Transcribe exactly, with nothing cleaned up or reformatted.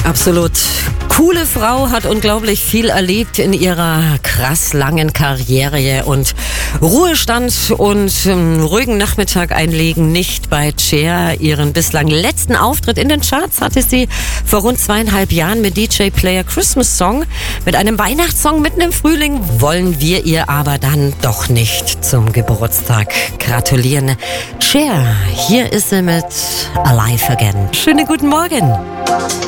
Absolut. Coole Frau, hat unglaublich viel erlebt in ihrer krass langen Karriere und Ruhestand und einen ruhigen Nachmittag einlegen nicht bei Cher. Ihren bislang letzten Auftritt in den Charts hatte sie vor rund zweieinhalb Jahren mit D J Player Christmas Song. Mit einem Weihnachtssong mitten im Frühling wollen wir ihr aber dann doch nicht zum Geburtstag gratulieren. Cher, hier ist sie mit Alive Again. Schönen guten Morgen.